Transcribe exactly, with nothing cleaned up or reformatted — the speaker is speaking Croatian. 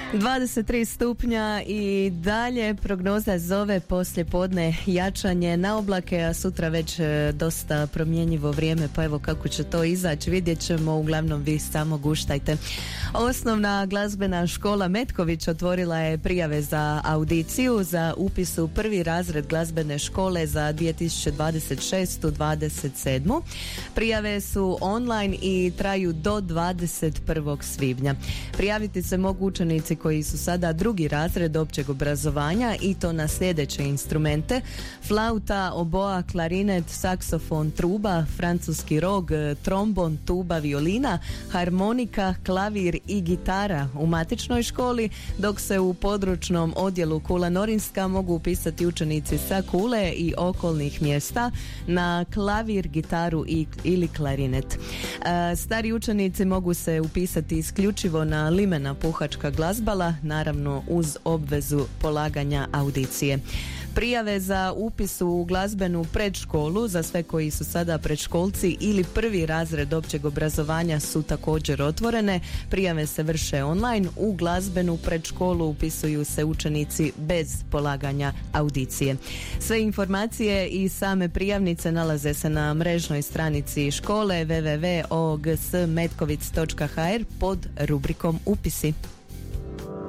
dvadeset tri stupnja i dalje prognoza zove poslijepodne jačanje na oblake, a sutra već dosta promjenjivo vrijeme, pa evo kako će to izaći vidjet ćemo, uglavnom vi samo guštajte. Osnovna glazbena škola Metković otvorila je prijave za audiciju za upis u prvi razred glazbene škole za dvije tisuće dvadeset šestu dvadeset sedmu. Prijave su online i traju do dvadeset prvog svibnja. Prijaviti se mogu učenici koji su sada drugi razred općeg obrazovanja i to na sljedeće instrumente: flauta, oboa, klarinet, saksofon, truba, francuski rog, trombon, tuba, violina, harmonika, klavir i gitara u matičnoj školi, dok se u područnom odjelu Kula Norinska mogu upisati učenici sa Kule i okolnih mjesta na klavir, gitaru i, ili klarinet. E, stari učenici mogu se upisati isključivo na limena puhačka glazbala, naravno uz obvezu polaganja audicije. Prijave za upis u glazbenu predškolu za sve koji su sada predškolci ili prvi razred općeg obrazovanja su također otvorene. Prijave se vrše online. U glazbenu predškolu upisuju se učenici bez polaganja audicije. Sve informacije i same prijavnice nalaze se na mrežnoj stranici škole w w w točka o g s metkovic točka h r pod rubrikom upisi.